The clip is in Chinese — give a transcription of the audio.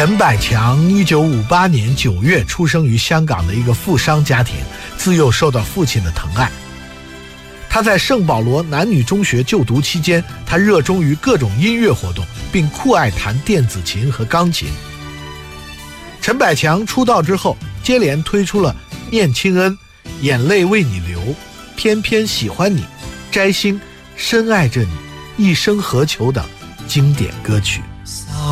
陈百强1958年9月出生于香港的一个富商家庭，自幼受到父亲的疼爱。他在圣保罗男女中学就读期间，他热衷于各种音乐活动，并酷爱弹电子琴和钢琴。陈百强出道之后，接连推出了《念亲恩》、《眼泪为你流》、《偏偏喜欢你》、《摘星》、《深爱着你》、《一生何求》等经典歌曲。